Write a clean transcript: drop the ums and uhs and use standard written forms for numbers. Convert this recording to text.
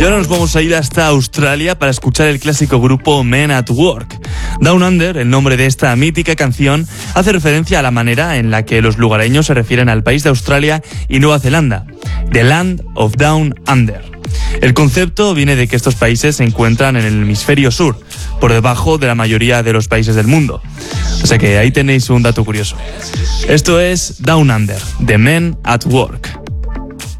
Y ahora nos vamos a ir hasta Australia para escuchar el clásico grupo Men at Work. Down Under, el nombre de esta mítica canción, hace referencia a la manera en la que los lugareños se refieren al país de Australia y Nueva Zelanda, The Land of Down Under. El concepto viene de que estos países se encuentran en el hemisferio sur, por debajo de la mayoría de los países del mundo. O sea que ahí tenéis un dato curioso. Esto es Down Under, de Men at Work.